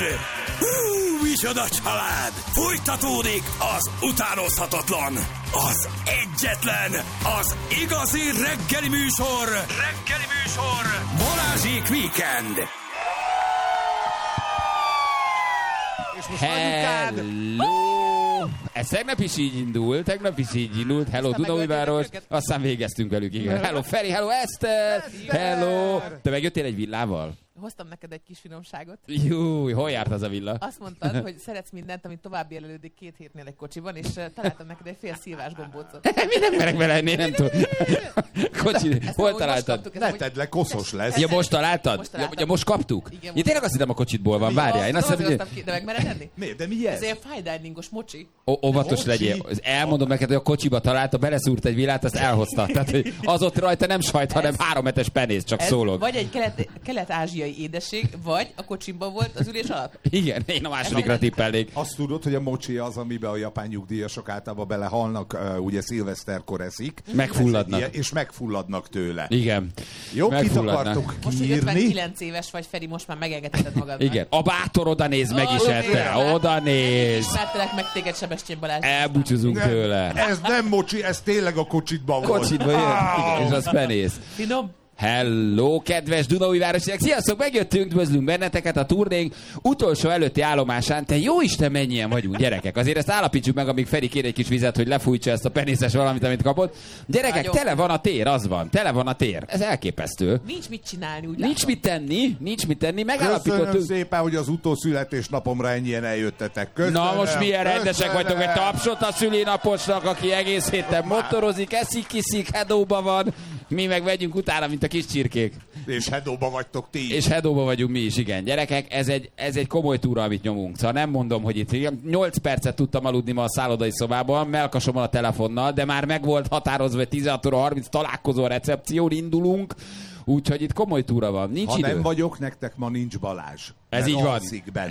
Hú, micsoda család! Folytatódik az utánozhatatlan, az egyetlen, az igazi reggeli műsor, Balázsék Weekend. Hello! Ez tegnap is így indult. Hello, Dunaújváros. Aztán végeztünk velük, igen. Hello, Feri, hello, Eszter! Hello! Te megjöttél egy villával? Hoztam neked egy kis finomságot. Júj, hol járt az a villa? Azt mondtad, hogy szeretsz mindent, amit tovább jelölődik 2 hétnél egy kocsiban, és találtam neked egy fél szívás gombócot. Mi nem merek bele, nem tudom. Kocsi, hol találtad? Ne tedd le, koszos lesz. Ja, most találtad? Ja, most kaptuk? Igen, Ja, tényleg azt hittem a kocsitból van, várjál. Én azt hiszem, hogy... De megmered enni? Miért? De mi ez? Ez ilyen fine diningos mocsi. Óvatos legyél. Elmondom neked, hogy a kocsiba találta, beleszúrt egy villát, azt elhozta. Tehát, hogy az ott rajta nem sajt, hanem 3 hetes penész, csak szólok. Vagy egy kelet-ázsiai édesség, vagy a kocsimban volt az ülés alatt. Igen, én a másodikra tippelnék. Azt tudod, hogy a mocsi az, amiben a japán nyugdíjasok általában belehalnak, ugye szilveszterkor eszik. Megfulladnak. És megfulladnak tőle. Igen. Jó, kit akartuk most, hogy kiírni? 59 éves vagy, Feri, most már megengedheted magadnak. Igen. A bátor oda néz, meg is ette. Oda néz. Ismertelek meg téged, Sebestyén Balázs. Elbúcsúzunk tőle. Ez nem mocsi, ez tényleg a kocsitban volt. Kocsitban jön, és az penész. Finom. Hello, kedves Dunaújvárosiak! Sziasztok, megjöttünk, üdvözlünk benneteket a turnénk utolsó előtti állomásán. Te jó Isten, mennyien vagyunk, gyerekek! Azért ezt állapítsuk meg, amíg Feri kér egy kis vizet, hogy lefújtsa ezt a penészes valamit, amit kapott. Gyerekek, nagyon tele van a tér, az van. Tele van a tér. Ez elképesztő. Nincs mit csinálni, úgy Nincs mit tenni. Megállapítottuk. Köszönöm szépen, hogy az utószületésnapomra ennyien eljöttetek. Köszönöm. Na most milyen rendesek vagytok, egy tapsot a szülinaposnak, aki egész héten motorozik, eszik, hedóba van. Mi meg vegyünk utána, mint a kis csirkék. És hedóba vagytok ti. És hedóba vagyunk mi is, igen. Gyerekek, ez egy komoly túra, amit nyomunk. Szóval nem mondom, hogy itt igen, 8 percet tudtam aludni ma a szállodai szobában, melkasomon a telefonnal, de már meg volt határozva, hogy 16 óra 30 találkozó a recepción, indulunk. Úgyhogy itt komoly túra van. Nincs idő. Nem vagyok, nektek ma nincs Balázs. Ez így van.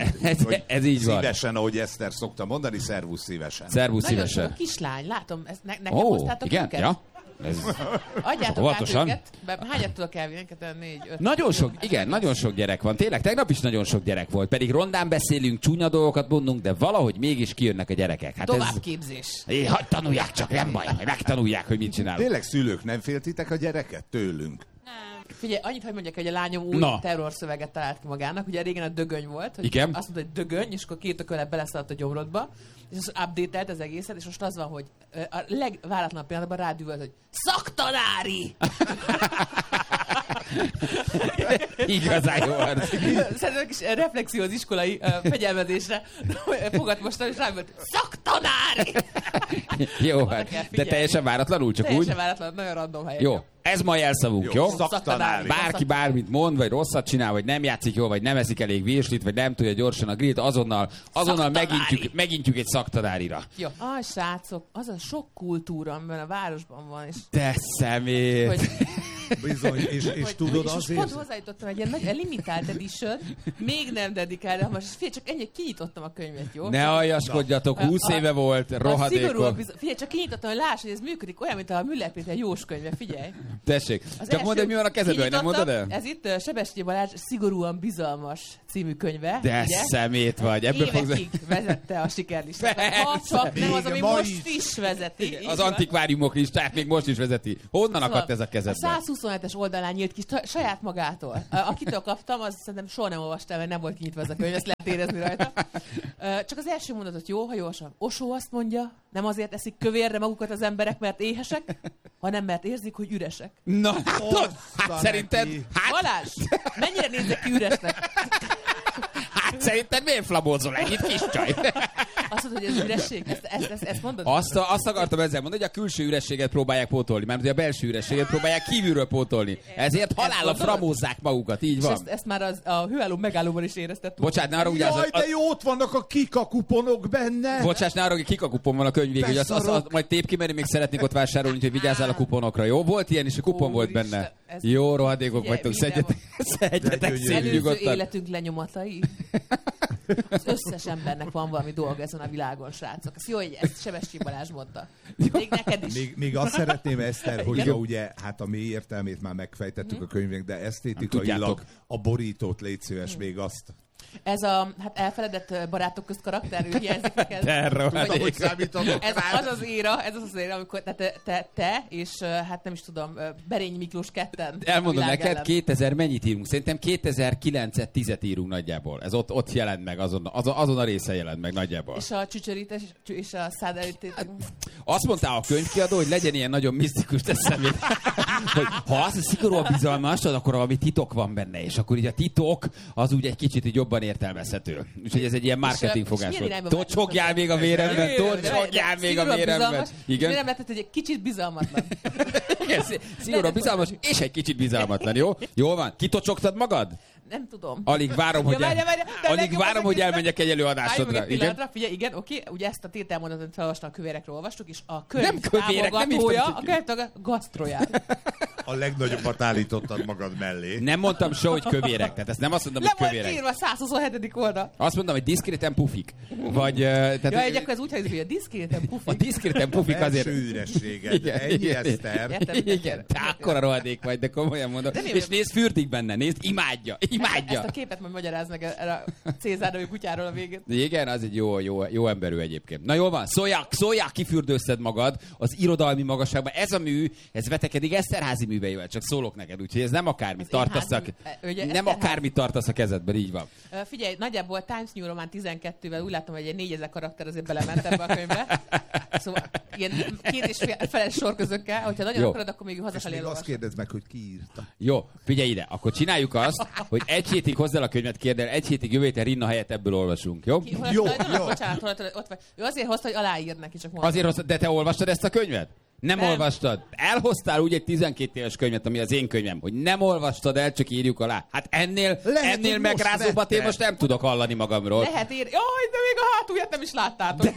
Ez így van. Szívesen, ahogy Eszter szokta mondani, szervusz szívesen. Szervusz nagyon szívesen. sok a kislány, látom, ezt nekem hoztátok igen? őket? Ja. Adjátok óvatosan. át őket. Hányat tudok elvinni? 4, 5. Nagyon sok, igen, nagyon sok gyerek van. Tényleg, tegnap is nagyon sok gyerek volt. Pedig rondán beszélünk, csúnya dolgokat mondunk, de valahogy mégis kijönnek a gyerekek. Hát továbbképzés. Hadd tanulják csak, nem baj, hogy megtanulják, hogy mit csinálunk. Tényleg szülők, nem féltitek a gyereket tőlünk? Figyelj, annyit, hogy mondjak, hogy a lányom új terrorszöveget talált ki magának. Ugye régen a dögöny volt, hogy igen? Azt mondta, hogy dögöny, és akkor 2 ökölet beleszaladt a gyomrodba, és az update-elt az egészet, és most az van, hogy a legváratlanabb pillanatban rádüvölt, hogy szaktanári! Igazán jó arc. Szerintem kis reflexió az iskolai fegyelmezésre fogad most, és rám volt, szaktanári! Jó, de teljesen váratlanul, csak teljesen úgy? Teljesen váratlanul, nagyon random helyen. Jó. Ez ma jelszavunk, jó? Szaktanári. Bárki bármit mond, vagy rosszat csinál, vagy nem játszik jól, vagy nem eszik elég virslit, vagy nem tudja gyorsan a grillt, azonnal megintjük egy szaktanárira. Jó. Srácok, az a sok kultúra, amiben a városban van. És de szemét! Hogy... Bizony, és tudod és azért... pont hozzájutottam egy ilyen limitált edition, még nem dedikálva, most figyelj, csak ennyi kinyitottam a könyvet, jó? Ne aljaskodjatok, 20 éve volt, rohadékok. Figyelj, csak kinyitottam, hogy láss, hogy ez működik, olyan, mint a Müller Péter Jós könyve, figyelj. Tessék, csak mondd, hogy mi van a kezedben, nem mondod el? Ez itt Sebestyén Balázs Szigorúan bizalmas című könyve. De ugye? Szemét vagy. Ebből évekig vezette a sikerlistát. Ha csak nem az, ami most is vezeti. Az antikváriumok listát még most is vezeti. Honnan akadt ez a kezedben? A 127-es oldalán nyílt ki saját magától. Akitől kaptam, az szerintem soha nem olvastam, mert nem volt kinyitva ez a könyv, ezt lehet érezni rajta. Csak az első mondatot jó, ha olvasom. Osó azt mondja, nem azért eszik kövérre magukat az emberek, mert éhesek, hanem mert érzik, hogy üresek. Na, hát szerinted... Balázs, mennyire nézzek ki üresnek? Hát szerinted miért flamózol ennyit, kis csaj? Azt mondod, hogy ez üresség? Ezt mondod? Azt akartam ezzel mondani, hogy a külső ürességet próbálják pótolni, mert ugye a belső ürességet próbálják kívülről pótolni. Ezért halálra framózzák magukat, így van. Ezt már a hőálló megállóban is éreztettük. Bocsánat, ne arra ugye... Jaj, de jó, ott vannak a kikakuponok benne! Bocsánat, ne arra, hogy kikakupon van a könyv végül, hogy azt majd tép ki, mert még szeretnék ott vásárolni, úgyhogy vigyázzál a kuponokra. Jó, volt ilyen is, a kupon volt benne. Jó, rohadékok vagytok, szedjetek szép nyugodtan. Életünk lenyomatai. Az összes embernek van valami dolga ezen a világon, srácok. Ez jó, hogy ezt Sebestyén Balázs mondta. Még neked is. Még azt szeretném, Eszter, hogy ugye, hát a mély értelmét már megfejtettük a könyvnek, de esztétikailag a borítót légy szíves még azt. Ez a elfeledett barátok közt karakter, ő hiányzik neked? Ahogy számítatok. Ez az az éra, amikor te és hát nem is tudom, Berény Miklós ketten. Elmondom neked, 2000 mennyit írunk? Szerintem 2009-et 10-et írunk nagyjából. Ez ott jelent meg, azon a része jelent meg nagyjából. És a csücsörítés és a száderítés. Azt mondta a könyvkiadó, hogy legyen ilyen nagyon misztikus, teszem, hogy ha az a szigorúan bizalmas, akkor valami titok van benne, és akkor így a titok az úgy egy kicsit így jobban értelmezhető. Úgyhogy ez egy ilyen marketing fogás volt. Tocsogjál még a véremben, tocsogjál még a véremben. Igen. Miért nem lehetett, hogy egy kicsit bizalmatlan? Igen, szigorúan bizalmas, és egy kicsit bizalmatlan, jó? Jól van? Kitocsogtad magad? Nem tudom. Alig várom, hogy elmenjek egy előadásodra. Figyelj, igen, oké. Ugye ezt a tételmondatot felolvastam, a kövérekről olvastuk, és a könyv nem kövérek, támogatója, a könyv gasztroját. A legnagyobbat állítottad magad mellé. Nem mondtam soha, hogy kövérek. Tehát ezt nem azt mondom, hogy kövérek. Nem volt írva 127. oldal. Azt mondom, hogy diszkréten pufik. Vagy... Tehát, ja, akkor ez úgy hangzik, hogy a diszkréten pufik. A diszkréten pufik azért... Első ürességed. Ennyi, Eszter. Igen, te akkora rohadék vagy, de komolyan mondom. És nézd, fürdik benne, nézd, imádja. Ezt a képet majd magyaráz meg erre a Cézár nevű kutyáról a végén. Igen, az egy jó emberű egyébként. Na jól van, szóljak, kifürdőzted magad az irodalmi magasságban. Ez a mű, ez vetekedik Eszterházi műveivel, csak szólok neked, úgyhogy ez nem akármit tartasz a kezedben, így van. Figyelj, nagyjából Times New Roman 12-vel úgy látom, hogy egy 4000 karakter azért belement ebbe a könyvbe. Szóval ilyen 2,5 sorközökkel, hogyha nagyon akarod, akkor még hazafelé elolvasod. Azt kérdezd meg, hogy ki írta. Jó, figyelj ide, akkor csináljuk azt, hogy egy hétig hozzá a könyvet, kérdel, egy hétig jövő héten Rinna helyett ebből olvasunk, jó? Jó. Bocsánat, ott vagy. Ő azért hozta, hogy aláír neki, csak mondom. Azért hozta, de te olvastad ezt a könyvet? Nem olvastad. Elhoztál úgy egy 12 éves könyvet, ami az én könyvem, hogy nem olvastad el, csak írjuk alá. Hát ennél megrázóbbat én most nem tudok hallani magamról. Lehet írni. Jaj, de még a hátulját nem is láttátok.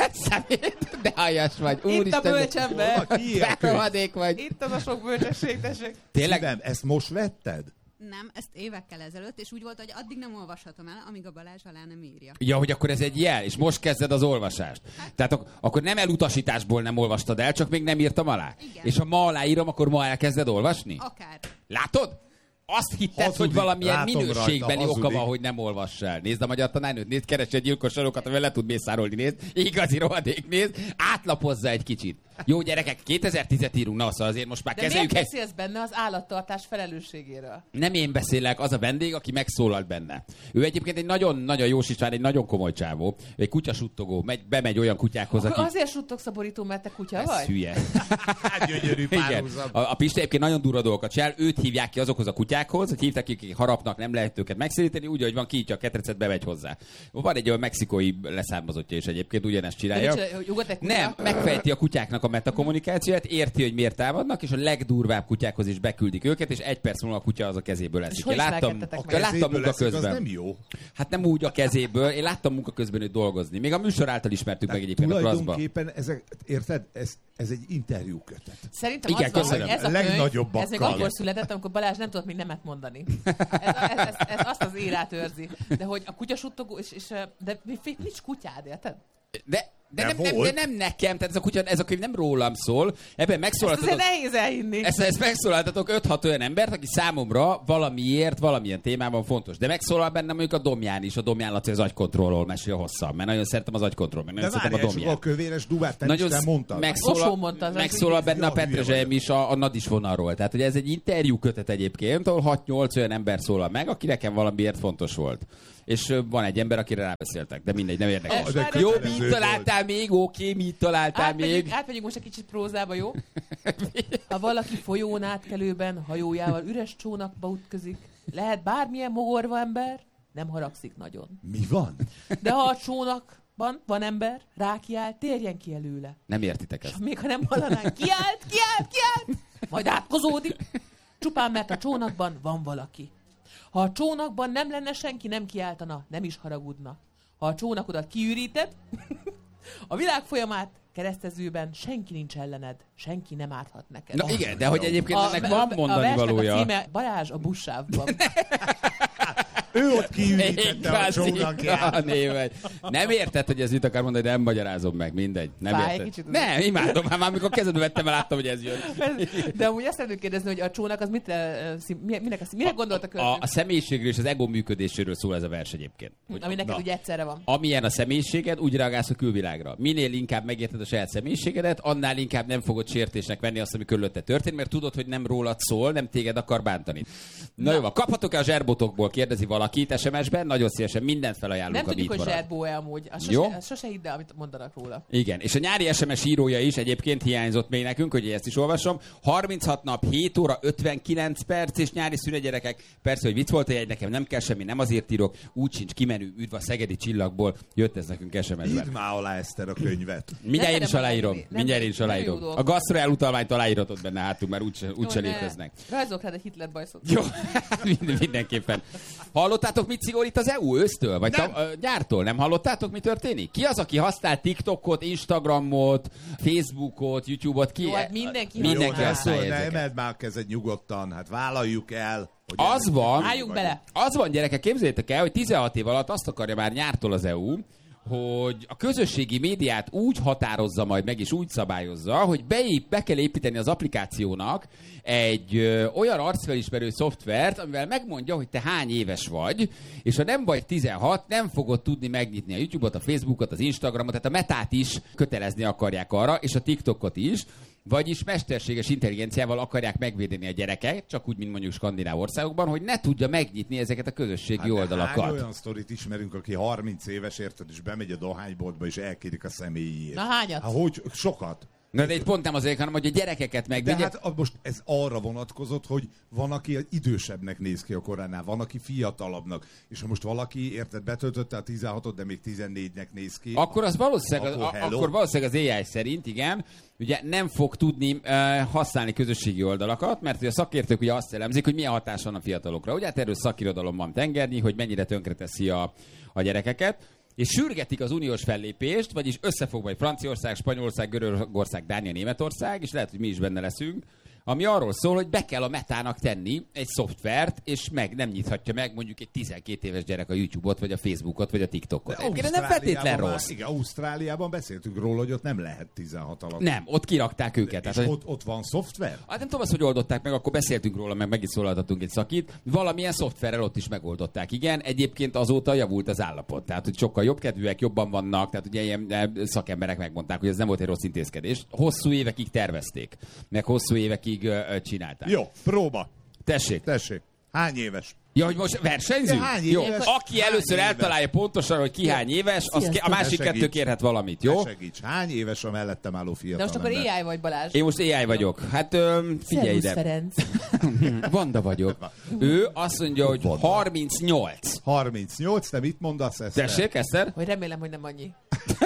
De aljas vagy. Úristen, itt a bölcsember. Berohadék vagy. Itt az a sok bölcsesség, tessék. Tényleg? Szívem, ezt most vetted? Nem, ezt évekkel ezelőtt, és úgy volt, hogy addig nem olvashatom el, amíg a Balázs alá nem írja. Ja, hogy akkor ez egy jel, és most kezded az olvasást. Tehát akkor nem elutasításból nem olvastad el, csak még nem írtam alá. Igen. És ha ma aláírom, akkor ma elkezded olvasni? Akár. Látod? Azt hitted, hogy valamilyen minőségbeli oka van, hogy nem olvassál. Nézd a magyar tanárnőt, nézd, keresd gyilkos sorokat, amivel le tud mészárolni, nézd. Igazi rohadék, nézd. Átlapozza egy kicsit. Jó gyerekek, 2010-et írunk, na szóval azért most már kezeljük. De miért beszélsz benne az állattartás felelősségéről? Nem én beszélek, az a vendég, aki megszólalt benne. Ő egyébként egy nagyon-nagyon jó sisván, egy nagyon komoly csávó, egy kutyasuttogó, bemegy olyan kutyákhoz, aki... Azért suttogsz a borító, mert te kutya vagy? Hülye. Gyönyörű párhuzam. A Pisti egyébként nagyon durva dolgokat csinál, őt hívják ki azokhoz a kutyákhoz, hogy hívták ki, akik harapnak, nem lehet őket megszéríteni, úgy, hogy van kiítja a ketrecet, bemegy hozzá. Van egy olyan mexikói leszármazottja is egyébként, ugyanezt csinálja. Nem, megfejti a kutyáknak a metakommunikációt, érti, hogy miért támadnak, és a legdurvább kutyákhoz is beküldik őket, és egy perc múlva a kutya az a kezéből eszik. Én láttam munka közben. Az nem jó. Hát nem úgy a kezéből, én láttam munka közben őt dolgozni. Még a műsor által ismertük meg egyébként a Klaszba. Tulajdonképpen ezek, érted? Ez egy interjú kötet. Szerintem igen, az van, hogy ez a könyv, ez még akkor született, amikor Balázs nem tudott még nemet mondani. Ez azt az érát őrzi. De hogy a kutyasuttogó, de nincs kutyád, érted? De nem nekem, tehát ez a könyv nem rólam szól. Ebben megszólaltatok... Ezt nehéz elhinni. Ezt megszólaltatok 5-6 olyan embert, aki számomra valamiért, valamilyen témában fontos. De megszólal bennem mondjuk a Domján is, a Domján Laci az agykontrollról mesél hosszan, mert nagyon szeretem az agykontroll, meg nagyon szeretem a Domján. A kövéres dubát te nagyon nem mondtad. Megszólal benne a Petrezselyem is a Nadis vonalról. Tehát ugye ez egy interjú kötet egyébként, ahol 6-8 olyan ember szólal meg, aki nekem valamiért fontos volt. És van egy ember, akire rábeszéltek, de mindegy, nem érdekes. Jó, mit találtál még? Oké, mit találtál még? Átmegyünk most egy kicsit prózába, jó? Ha valaki folyón átkelőben hajójával üres csónakba ütközik, lehet bármilyen mogorva ember, nem haragszik nagyon. Mi van? De ha a csónakban van ember, rákiáll, térjen ki előle. Nem értitek ezt. És még ha nem hallanánk, kiált, majd átkozódik. Csupán mert a csónakban van valaki. Ha a csónakban nem lenne senki, nem kiáltana, nem is haragudna. Ha a csónakodat kiüríted, a világ folyamát keresztezőben senki nincs ellened, senki nem árthat neked. Na igen, de hogy egyébként ennek van mondani valója. A címe Balázs a buszsávban. Ő ott kiürítette a csónakját. Nem érted, hogy ez mit akar mondani, de nem magyarázom meg, mindegy. Nem Fáj érted. kicsit. Nem, imádom, már amikor kezedbe vettem, láttam, hogy ez jön. De amúgy azt szeretném kérdezni, hogy a csónak az mire gondoltak A személyiségről és az ego működéséről szól ez a vers egyébként. ami neked ugye egyszerre van. Amilyen a személyiséged, úgy reagálsz a külvilágra. Minél inkább megérted a saját személyiségedet, annál inkább nem fogod sértésnek venni azt, ami körülötte történt, mert tudod, hogy nem rólad szól, nem téged akar bántani. Na jó, kaphatok-e a zserbotokból, kérdezi valakit SMS-ben, nagyon szívesen mindent felajánlunk. Nem a tudjuk, hogy Beat Marad. zserbó-e amúgy. Sose hidd el, amit mondanak róla. Igen, és a nyári SMS írója is egyébként hiányzott még nekünk, hogy ezt is olvasom. 36 nap, 7 óra, 59 perc és nyári szünet, gyerekek. Persze, hogy vicc volt a jegy, nekem nem kell semmi, nem azért írok, úgy sincs kimenő, üdv a szegedi csillagból, jött ez nekünk SMS-ben. Írd már alá, Eszter, a könyvet. Mindjárt én is aláírom. Nem, Mindjárt én is nem aláírom. jó dolog. A gasztroel utalványt aláíratod benne hátul, mert úgyse léteznek. Rajzolok rád egy Hitler bajszot. Jó, mindenképpen. Hallottátok, mit szigorít az EU ősztől? Vagy gyártól? Nem hallottátok, mi történik? Ki az, aki használ TikTokot, Instagramot, Facebookot, YouTube-ot? Ki? Jó, hát mindenki Mindenki használ. használja Ne ezeket. emeld már a kezed nyugodtan, hát vállaljuk el. Hogy Az van, Álljunk bele. az van, gyerekek, képzeljétek el, hogy 16 év alatt azt akarja már nyártól az EU, hogy a közösségi médiát úgy határozza majd meg, és úgy szabályozza, hogy be kell építeni az applikációnak egy olyan arcfelismerő szoftvert, amivel megmondja, hogy te hány éves vagy, és ha nem vagy 16, nem fogod tudni megnyitni a YouTube-ot, a Facebookot, az Instagramot, tehát a Metát is kötelezni akarják arra, és a TikTokot is. Vagyis mesterséges intelligenciával akarják megvédeni a gyereket, csak úgy, mint mondjuk skandináv országokban, hogy ne tudja megnyitni ezeket a közösségi oldalakat. Hány olyan sztorit ismerünk, aki 30 éves, érted, és bemegy a dohányboltba, és elkérik a személyét. Na hányat? Hát hogy? Sokat. Na de itt pont nem azért, hanem hogy a gyerekeket De megvédje. hát most ez arra vonatkozott, hogy van, aki idősebbnek néz ki a koránál, van, aki fiatalabbnak. És ha most valaki, érted, betöltötte a 16-ot, de még 14-nek néz ki. Akkor az valószínűleg, Akkor az AI szerint, igen, ugye nem fog tudni használni közösségi oldalakat, mert ugye a szakértők ugye azt elemzik, hogy milyen hatás van a fiatalokra. Ugye hát erről szakirodalom van tengernyi, hogy mennyire tönkreteszi a gyerekeket. És sürgetik az uniós fellépést, vagyis összefog majd Franciaország, Spanyolország, Görögország, Dánia, Németország, és lehet, hogy mi is benne leszünk, ami arról szól, hogy be kell a Metának tenni egy szoftvert, és nem nyithatja meg mondjuk egy 12 éves gyerek a YouTube-ot, vagy a Facebookot, vagy a TikTokot. Ez nem feltétlen rossz. Igen, Ausztráliában beszéltünk róla, hogy ott nem lehet 16 alatt. Nem, ott kirakták őket. És Tehát, ott van szoftver? Hát nem tudom azt, hogy oldották meg, akkor beszéltünk róla, meg is szólaltatunk egy szakit. Valamilyen szoftverrel ott is megoldották. Igen, egyébként azóta javult az állapot. Tehát, hogy sokkal jobbkedvűek, jobban vannak, tehát ugye ilyen szakemberek megmondták, hogy ez nem volt egy rossz intézkedés. Hosszú évekig tervezték, meg hosszú évekig csinálták. Jó, próba. Tessék. Hány éves? Ja, hogy most versenyzünk? De hány Jó, éves? aki Hány először éves? eltalálja pontosan, hogy ki hány éves, a másik Ne segíts. kettő kérhet valamit, jó? Ne segíts. Hány éves a mellettem álló De fiatal most akkor ember? AI vagy, Balázs. Én most AI vagyok. Hát figyelj Szervusz, ide. Ferenc. Vanda vagyok. Ő azt mondja, hogy Vanda. 38. 38, te mit mondasz, Eszter? Tessék, Eszter? Hogy remélem, hogy nem annyi.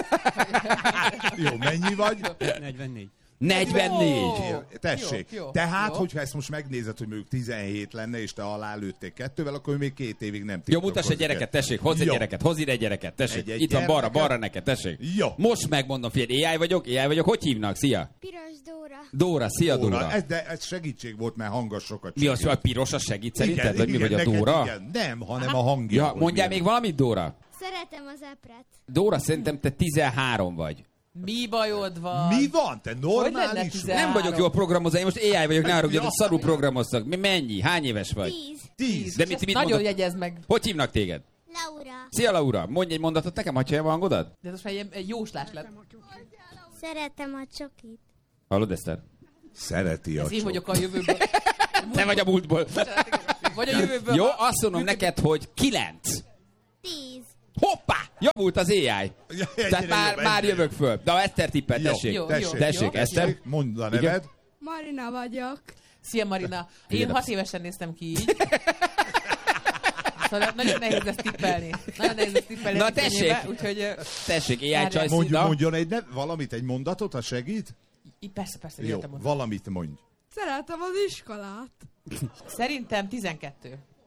Jó, mennyi vagy? 44. 44. Jó. Tessék. Jó, Tehát, jó. hogyha ezt most megnézed, hogy mondjuk 17 lenne, és te alá lőttél kettővel, akkor ő még 2 évig nem Jó, mutass egy gyereket, tessék, hozz egy Jó. gyereket, hozz ide egy gyereket, tessék. Egy Itt van gyermeket. balra neked, tessék. Jó. Most megmondom, figyelj, AI vagyok, hogy hívnak? Szia. Piros Dóra. Dóra, szia Dóra. Ez segítség volt, mert hangos sokat Mi az, segít. hogy piros a segít szerinted? Igen, Vagy mi vagy a neked Dóra? igen. Nem, hanem a hangja. Ja, hogy mondjál milyen. még valamit, Dóra? Szeretem az epret. Dóra, szerintem te 13 vagy. Mi bajod van? Mi van? Te lenne normális 13? vagy? Nem vagyok jó a programozó, én most AI vagyok, ne haragudj, Ja. szarul programoztak. Mennyi? Hány éves vagy? 10. De Ezt mit nagyon mondod? jegyezd meg. Hogy hívnak téged? Laura. Szia Laura, mondj egy mondatot nekem, ha csajja a hangodat? De ez most már egy jóslás lett. Szeretem a csokit. Hallod, Eszter? Szereti a Ez én csok. vagyok a jövőből. Te vagy a múltból. Vagy a jövőből. Jó, azt mondom neked, hogy 9. 10. Hoppá! Javult az AI. Ja, Tehát ennyire már jobb, jövök föl. De a Eszter tippel, Jó, tessék. Jó, Tessék, jó. Eszter. Mondd a Igen. neved. Marina vagyok. Szia Marina. Én Igen. 6 évesen néztem ki így. Szóval nagyon nehéz ezt tippelni. Nagyon nehéz ezt tippelni. Na, egy tessék. könnyébe, úgyhogy... Tessék, AI Várjál. csaj Mondjon valamit, egy mondatot, ha segít? Persze, Jó, értem. valamit mondj. Szeretem az iskolát. Szerintem 12.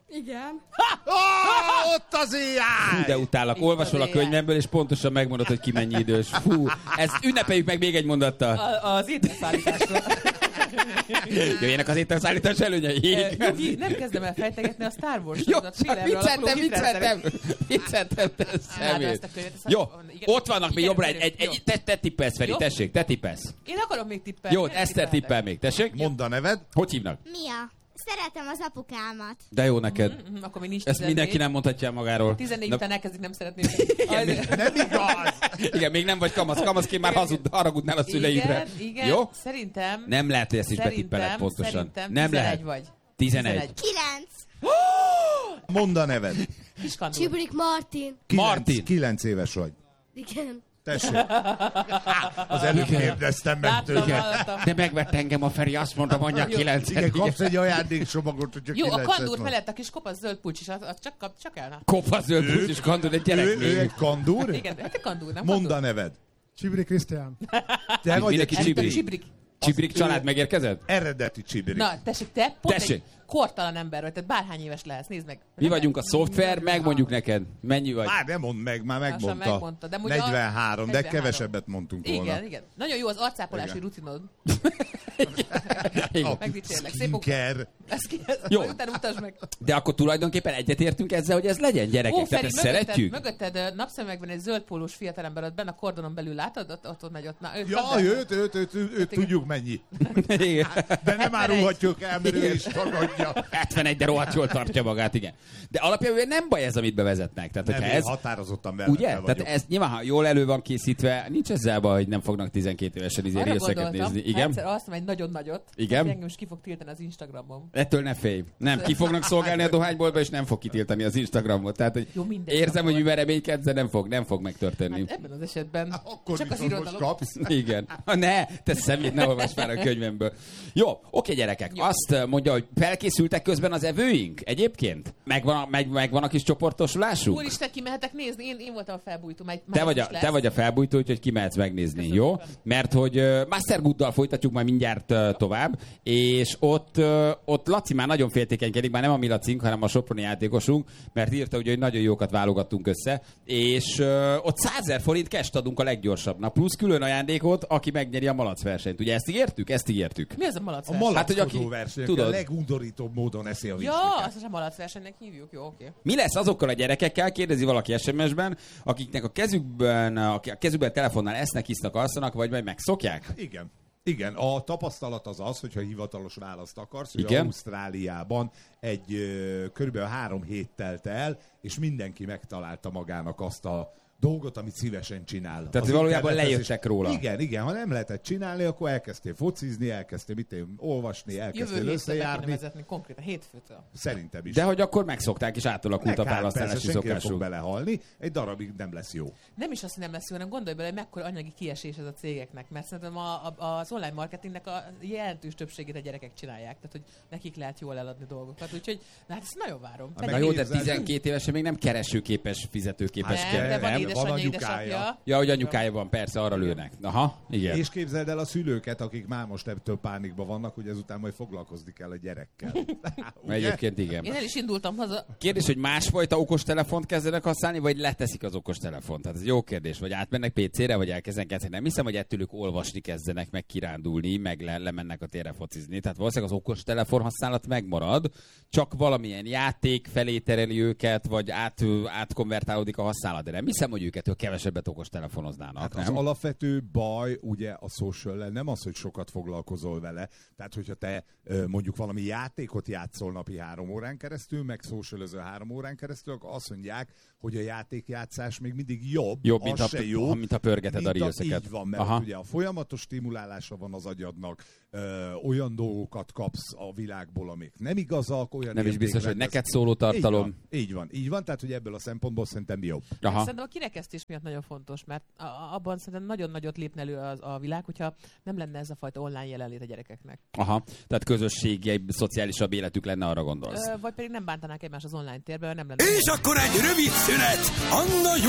Igen. Ott az AI! De utállak, olvasol a könyvemből, és pontosan megmondod, hogy ki mennyi idős. Fú, ezt ünnepeljük meg még egy mondattal. Az ételszállításról. Jöjjenek az ételszállítás előnyei. Jogi, nem kezdem el fejtegetni a Star Wars Jó, sorozat félelemről alapuló vicceltem. ezt a könyvet. Jó, Igen, ott vannak még jobbra igen, jó. te tippelsz, Feri, Jó. tessék, te tippelsz. Én akarom még tippelni. Jó, Nem Eszter tippeltek. tippel még, tessék. Mondd a neved. Hogy hívnak? Mia. Szeretem az apukámat. De jó neked. Akkor még nincs Ezt 14. mindenki nem mondhatja el magáról. 14 Na, után elkezdik nem szeretni. Nem igaz! igen, még nem vagy kamasz. Kamaszként már haragudnál a szüleidre. Igen, Jó? Szerintem... Nem lehet, hogy ezt is betippeled pontosan. Szerintem Nem 11 lehet. vagy. 11. 9. Mondd a neved. Kiskandul. Csibrik Martin. Martin. 9 éves vagy. Igen. Tessék. Az előbb kérdeztem meg Láttam, tőle. hallottam. De megvett engem a Feri, azt mondta, mondja 9. Igen, kapsz egy ajándékcsomagot, hogyha Jó, a 9-et kandúr mond. felett a kis kopasz zöld pulcs is, az csak el. Kopasz zöld pusz és kandúr, egy gyerek. Ő egy kandúr? Igen, hát a kandúr, nem Mondd a kandúr. neved. Csibri Krisztián. Te vagy Mindenki egy Csibrik. Csibrik. Csibrik család megérkezett? Eredeti csibrik. Na, tessék, te pont Tessék. egy kortalan ember vagy, tehát bárhány éves lehetsz, nézd meg. Mi vagyunk a szoftver, megmondjuk neked. Mennyi vagy? Már nem mondd meg, már Lassan megmondta. megmondta, de ugye 43, de 43. kevesebbet mondtunk volna. Igen, igen. Nagyon jó az arcápolási Igen. rutinod. Igen. Megdicsérlek. Szép munka. Skinker. Jó. Jó. Utána utasd meg. De akkor tulajdonképpen egyetértünk ezzel, hogy ez legyen gyerekek. Tehát ezt szeretjük? mögötted napszemekben egy zöld pólós fiatalember, ott benne a kordonon belül látod, ott megy ott. Na, őt Ja, kapd el. őt tudjuk mennyi. Igen. De nem árulhatjuk el, mert ő is tagadja. 71, de rohadt jól tartja magát, igen. De alapjában nem baj ez, amit bevezetnek. Tehát, Nem, hogyha én ez, határozottan ugye? mellette Tehát vagyok. ez nyilván, ha jól elő van készítve, nincs ezzel baj, hogy nem fognak 12 évesen Arra részeket gondoltam, nézni. ha Igen? egyszer azt mondom, egy nagyon nagyot, Igen? engem is ki fog tiltani az Instagramon. Ettől ne félj. Nem, ki fognak szolgálni a dohányboltba, és nem fog kitiltani az Instagramot. Tehát, hogy Jó, mindegy, érzem, hogy akkor. mivel reménykedsz, de nem fog megtörténni. Hát ebben az esetben Akkor csak az viszont most irodalom. kapsz. Igen. Ne, te szemét, ne olvasd már a könyvemből. Jó, oké gyerekek. Jó. Azt mondja, hogy felkészültek közben az evőink egyébként? Megvan a kis csoportosulásuk? Úristen, kimehetek nézni, én voltam a felbújtó. Te vagy a felbújtó, úgyhogy kimehetsz megnézni, jó? Mert hogy Master Gooddal folytatjuk majd mindjárt tovább, és ott Laci már nagyon féltékenykedik, már nem a mi Lacink, hanem a soproni játékosunk, mert írta, ugye, hogy nagyon jókat válogattunk össze, és ott 100 000 forint cash adunk a leggyorsabbnak, plusz külön ajándékot, aki megnyeri a malac versenyt. Ugye ezt ígértük? Mi az a malac A verseny? Hát, hogy malackozó aki- verseny, tudod. a legundorítóbb módon eszi a Ja, vicslikát. azt sem malac versenynek hívjuk, jó, oké. Mi lesz azokkal a gyerekekkel, kérdezi valaki SMS-ben, akiknek a kezükben telefonnal esznek, isznak, alszanak, vagy majd megszokják? Igen. Igen, a tapasztalat az az, hogyha hivatalos választ akarsz, hogy Igen. Ausztráliában körülbelül 3 hét telt el, és mindenki megtalálta magának azt a dolgot, amit szívesen csinál. Tehát Az valójában internetes lejöttek róla. Igen, ha nem lehetett csinálni, akkor elkezdtél focizni, elkezdtél olvasni, Jövő elkezdtél hétre be kéne összejárni. vezetni, konkrétan hétfőtől. Szerintem is. De hogy akkor megszokták, és átalakult a Persze, választási senki nem fog szokásuk. belehalni, egy darabig nem lesz jó. Nem is azt, hogy nem lesz jó, hanem gondolj bele, hogy mekkora anyagi kiesés ez a cégeknek, mert szerintem az online marketingnek a jelentős többségét a gyerekek csinálják, tehát hogy nekik lehet jól eladni dolgokat, úgyhogy na, hát ezt nagyon várom. Hát Na jó, de Megképzeld. 12 évesen még nem keresőképes, fizetőképes Nem, kell, de van nem? édesanyja, Van anyukája. édesapja. Ja, hogy anyukája van, persze, arra lőnek. Aha, igen. És képzeld el a szülőket, akik már most ebből pánikban vannak, hogy ezután majd foglalkozni kell a gyerekkel. Ugye? Egyébként igen. Én el is indultam haza. Kérdés, hogy másfajta okostelefont kezdenek használni, vagy leteszik az okostelefont? Tehát ez jó kérdés. Vagy átmennek PC-re, vagy elkezdenek játszani. Nem hiszem, hogy ettől ők olvasni kezdenek, meg kirándulni, meg lemennek a térre focizni. Tehát valószínűleg az okostelefon használat megmarad, csak valamilyen játék felé tereli őket, vagy átkonvertálódik a használat. De nem hiszem, hogy őket kevesebbet okostelefonnoznának. Hát az nem? alapvető baj ugye a social nem az, hogy sokat foglalkozol vele. Tehát, hogyha te mondjuk valami játékot játszol napi 3 órán keresztül, meg socialözöl 3 órán keresztül, akkor azt mondják, hogy a játékjátszás még mindig jobb. Jobb, az mint se jó, mint ha pörgeted a ríőszeket. Így van, mert Aha. ugye a folyamatos stimulálása van az agyadnak, olyan dolgokat kapsz a világból, amik nem igazak, olyan Nem is biztos, hogy értékrendez- neked szóló tartalom. Így van, tehát hogy ebből a szempontból szerintem jobb. Aha. Szerintem a kirekesztés miatt nagyon fontos, mert abban szerintem nagyon nagyot lépne elő a világ, hogyha nem lenne ez a fajta online jelenlét a gyerekeknek. Aha. Tehát közösségi, szociálisabb életük lenne, arra gondolsz. Vagy pedig nem bántanák egymást az online térben, nem lenne. És akkor egy rövid szünet, Anna